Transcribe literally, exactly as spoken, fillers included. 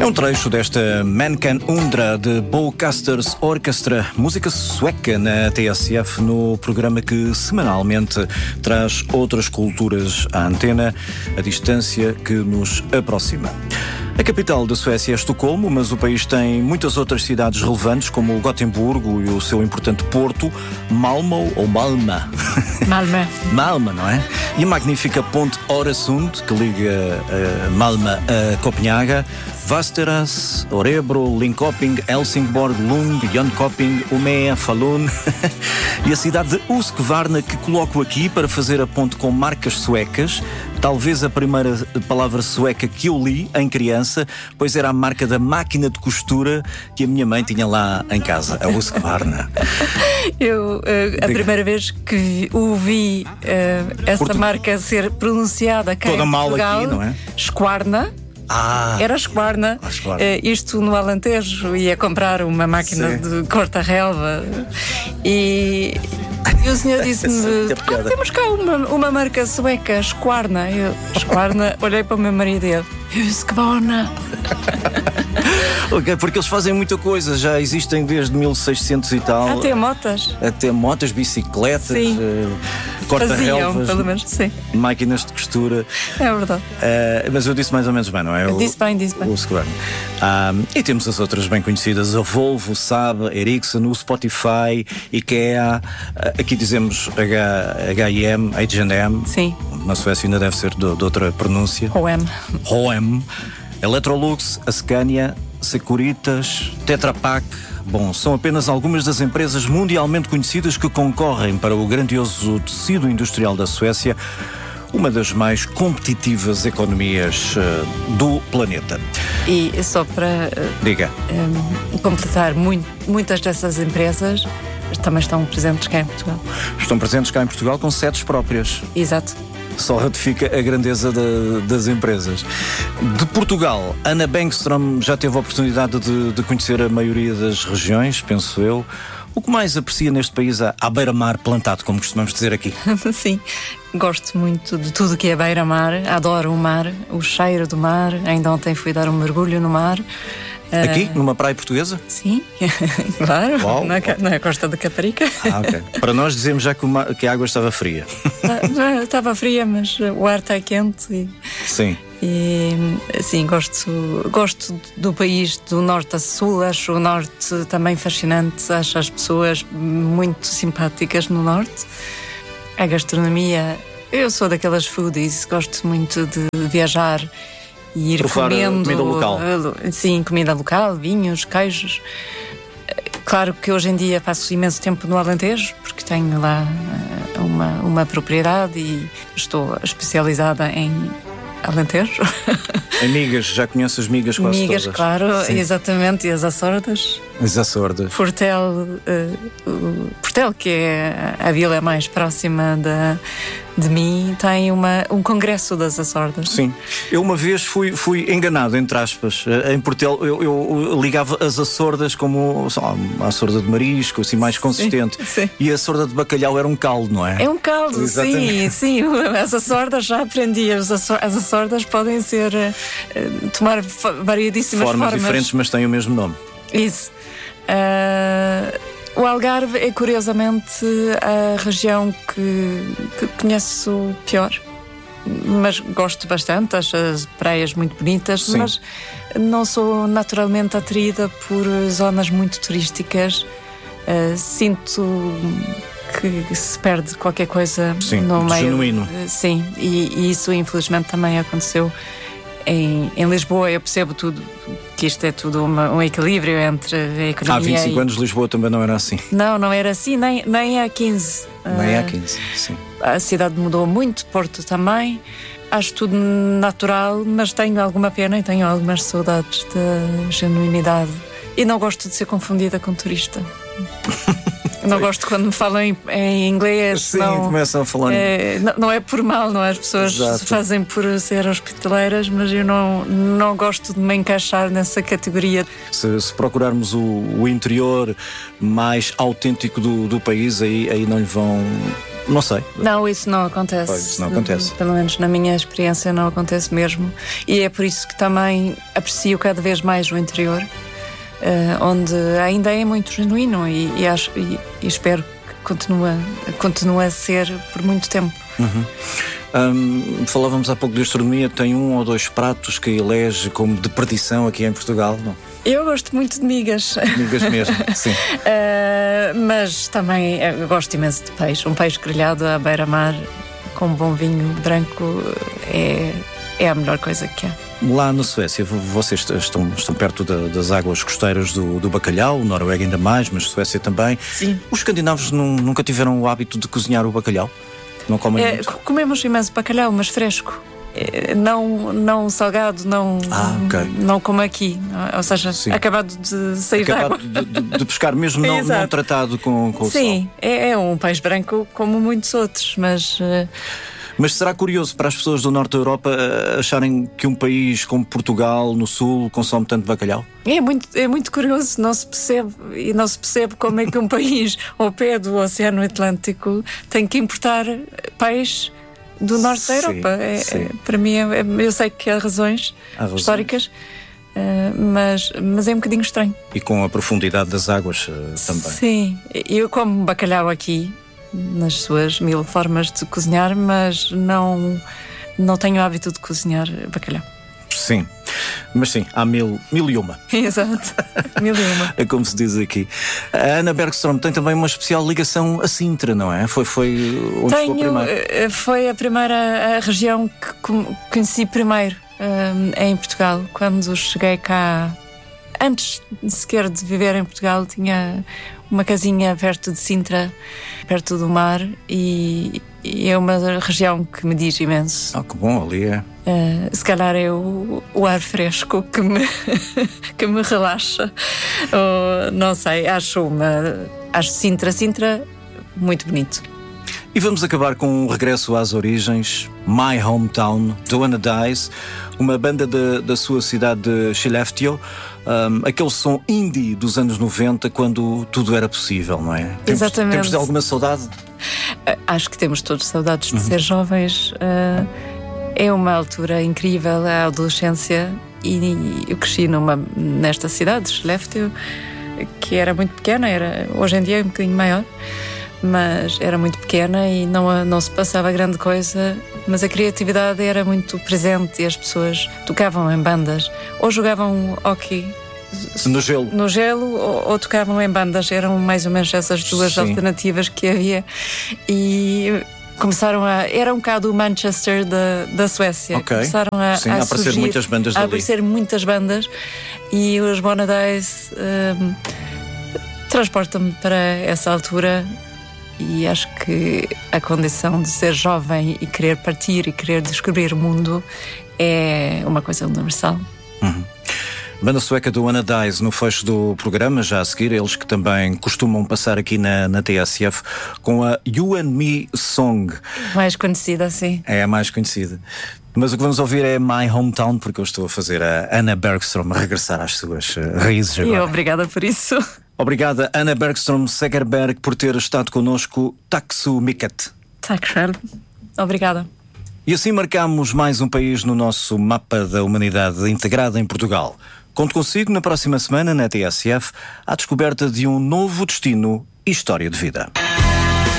É um trecho desta Man Can Undra de Bowcasters Orchestra, música sueca na T S F, no programa que semanalmente traz outras culturas à antena, a distância que nos aproxima. A capital da Suécia é Estocolmo, mas o país tem muitas outras cidades relevantes, como Gotemburgo e o seu importante porto, Malmö ou Malmö. Malmö. Malmö, não é? E a magnífica ponte Öresund, que liga uh, Malmö a Copenhaga, Västerås, Örebro, Linköping, Helsingborg, Lund, Jönköping, Umeå, Falun e a cidade de Husqvarna, que coloco aqui para fazer a ponte com marcas suecas. Talvez a primeira palavra sueca que eu li em criança, pois era a marca da máquina de costura que a minha mãe tinha lá em casa, a Husqvarna. Eu, uh, a primeira vez que ouvi uh, essa Portu... marca ser pronunciada cá toda em mal Portugal, aqui, não é? Husqvarna. Ah, era Husqvarna, Husqvarna. Uh, isto no Alentejo, ia comprar uma máquina Sim. de corta-relva e, e o senhor disse-me: ah, temos cá uma, uma marca sueca, Husqvarna. Eu, Husqvarna, olhei para o meu marido e ele: Husqvarna. Ok, porque eles fazem muita coisa, já existem desde mil e seiscentos e tal. Até motas. Até motas, bicicletas, uh, corta-relvas, pelo menos, sim. Máquinas de costura. É verdade. Uh, mas eu disse mais ou menos bem, não é? Eu disse bem, disse bem. O Husqvarna. Um, e temos as outras bem conhecidas, a Volvo, Saab, Ericsson, o Spotify, IKEA, uh, aqui dizemos H e M, H and M. Sim. Na Suécia ainda deve ser de, de outra pronúncia. H and M. H and M. Electrolux, a Scania, Securitas, Tetra Pak. Bom, são apenas algumas das empresas mundialmente conhecidas que concorrem para o grandioso tecido industrial da Suécia, uma das mais competitivas economias uh, do planeta. E só para uh, Diga. Um, completar, muito, muitas dessas empresas também estão presentes cá em Portugal. Estão presentes cá em Portugal com sedes próprias. Exato. Só ratifica a grandeza de, das empresas. De Portugal, Ana Bengström já teve a oportunidade de, de conhecer a maioria das regiões, penso eu. O que mais aprecia neste país à beira-mar plantado, como costumamos dizer aqui? Sim, gosto muito de tudo que é beira-mar, adoro o mar, o cheiro do mar. Ainda ontem fui dar um mergulho no mar. Aqui, uh, numa praia portuguesa? Sim, claro, Uau, na, na costa da Caparica. Ah, ok. Para nós dizemos já que, uma, que a água estava fria. Já estava fria, mas o ar está quente. E, sim. E, sim, gosto, gosto do país do norte a sul, acho o norte também fascinante, acho as pessoas muito simpáticas no norte. A gastronomia, eu sou daquelas foodies, gosto muito de viajar e ir Provar comendo comida local. Sim, comida local, vinhos, queijos. Claro que hoje em dia passo imenso tempo no Alentejo, porque tenho lá uma, uma propriedade e estou especializada em Alentejo. Em migas, já conheces as migas quase migas, todas. claro, Sim. Exatamente, e as açordas. As açordas. Portel, uh, uh, Portel, que é a vila mais próxima da, de mim, tem uma, um congresso das açordas. Sim. Eu uma vez fui, fui enganado, entre aspas. Em Portel eu, eu ligava as açordas como sei lá, a açorda de marisco, assim mais consistente. Sim, sim. E a açorda de bacalhau era um caldo, não é? É um caldo, Exatamente. sim, sim. As açordas, já aprendi. As açordas podem ser, uh, tomar variedíssimas formas. Formas diferentes, mas têm o mesmo nome. Isso. Uh, o Algarve é curiosamente a região que, que conheço pior, mas gosto bastante, acho as praias muito bonitas. Sim. Mas não sou naturalmente atraída por zonas muito turísticas. Uh, sinto que se perde qualquer coisa. Sim, no meio. Genuíno. Uh, sim, e, e isso infelizmente também aconteceu em, em Lisboa. Eu percebo tudo, que isto é tudo uma, um equilíbrio entre a economia. Há vinte e cinco e... anos Lisboa também não era assim. Não, não era assim, nem, nem há quinze. Nem há quinze, sim. A cidade mudou muito, Porto também. Acho tudo natural, mas tenho alguma pena e tenho algumas saudades da genuinidade. E não gosto de ser confundida com turista. Não gosto quando me falam em, em inglês. Sim, não, começam a falar. É, não, não é por mal, não é? As pessoas Exato. Fazem por ser hospitaleiras, mas eu não, não gosto de me encaixar nessa categoria. Se, se procurarmos o, o interior mais autêntico do, do país, aí, aí não lhe vão Não sei. Não, isso não acontece. Pois, isso não acontece. Pelo menos na minha experiência não acontece mesmo. E é por isso que também aprecio cada vez mais o interior, uh, onde ainda é muito genuíno e, e, acho, e, e espero que continue, continue a ser por muito tempo. Uhum. Um, falávamos há pouco de gastronomia. Tem um ou dois pratos que elege como de perdição aqui em Portugal, não? Eu gosto muito de migas. Migas mesmo, sim. uh, mas também eu gosto imenso de peixe. Um peixe grelhado à beira-mar com um bom vinho branco é, é a melhor coisa que há. Lá na Suécia, vocês estão, estão perto da, das águas costeiras do, do bacalhau, Noruega ainda mais, mas Suécia também. Sim. Os escandinavos não, nunca tiveram o hábito de cozinhar o bacalhau? Não comem é, muito? Comemos imenso bacalhau, mas fresco. Não, não salgado, não, ah, okay. não como aqui. Ou seja, Sim. acabado de sair acabado da água. De, de, de pescar, mesmo não, não tratado com, com o sal. Sim, é, é um peixe branco como muitos outros, mas... Uh... Mas será curioso para as pessoas do norte da Europa acharem que um país como Portugal, no sul, consome tanto bacalhau? É muito, é muito curioso, não se percebe, e não se percebe como é que um país ao pé do Oceano Atlântico tem que importar peixe do norte sim, da Europa. É, é, para mim, é, eu sei que há razões, há razões. históricas, uh, mas, mas é um bocadinho estranho. E com a profundidade das águas uh, também. Sim, eu como bacalhau aqui, nas suas mil formas de cozinhar, mas não, não tenho o hábito de cozinhar bacalhau. Sim, mas sim, há mil, mil e uma. Exato, mil e uma. É como se diz aqui. A Anna Bergström tem também uma especial ligação a Sintra, não é? Foi, foi onde Tenho, chegou primeiro? Foi a primeira a região que conheci primeiro um, em Portugal. Quando cheguei cá, antes sequer de viver em Portugal, tinha uma casinha perto de Sintra, perto do mar, e, e é uma região que me diz imenso. Ah, que bom, ali é. Uh, se calhar é o, o ar fresco que me, que me relaxa. Ou, não sei, acho uma. Acho Sintra, Sintra muito bonito. E vamos acabar com um regresso às origens. My Hometown, do Anna Dies, uma banda de, da sua cidade de Skellefteå. Um, aquele som indie dos anos noventa, quando tudo era possível, não é? Temos, Exatamente. Temos de alguma saudade? Uh, acho que temos todos saudades de uhum. ser jovens. Uh, é uma altura incrível, a adolescência, e eu cresci numa, nesta cidade, Skellefteå, que era muito pequena, era, hoje em dia é um bocadinho maior, mas era muito pequena e não, não se passava grande coisa, mas a criatividade era muito presente e as pessoas tocavam em bandas ou jogavam hóquei no gelo, no gelo ou, ou tocavam em bandas. Eram mais ou menos essas duas Sim. alternativas que havia, e começaram a... Era um bocado o Manchester da, da Suécia. Okay. Começaram a, Sim, a, a aparecer surgir, muitas bandas a dali. aparecer muitas bandas, e os Anna Dies um, transportam-me para essa altura. E acho que a condição de ser jovem e querer partir e querer descobrir o mundo é uma coisa universal. Uhum. Banda sueca do Anna Dies no fecho do programa, já a seguir, eles que também costumam passar aqui na, na T S F com a You and Me Song. Mais conhecida, sim. É a mais conhecida. Mas o que vamos ouvir é My Hometown, porque eu estou a fazer a Anna Bergström regressar às suas uh, raízes agora. E obrigada por isso. Obrigada, Anna Bergström Segerberg, por ter estado connosco. Tack så mycket. Tack själv. Obrigada. E assim marcamos mais um país no nosso mapa da humanidade integrada em Portugal. Conto consigo na próxima semana na T S F à descoberta de um novo destino e história de vida.